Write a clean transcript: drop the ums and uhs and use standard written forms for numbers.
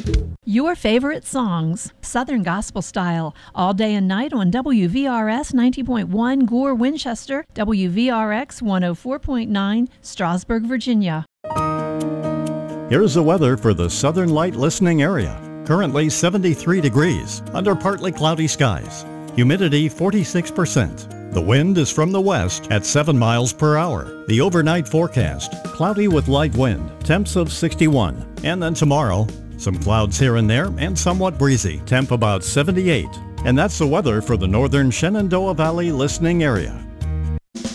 Your favorite songs, Southern Gospel Style, all day and night on WVRS 90.1 Gore, Winchester, WVRX 104.9 Strasburg, Virginia. Here's the weather for the Southern Light listening area. Currently 73 degrees, under partly cloudy skies. Humidity 46%. The wind is from the west at 7 miles per hour. The overnight forecast, cloudy with light wind, temps of 61. And then tomorrow, some clouds here and there and somewhat breezy, temp about 78. And that's the weather for the northern Shenandoah Valley listening area.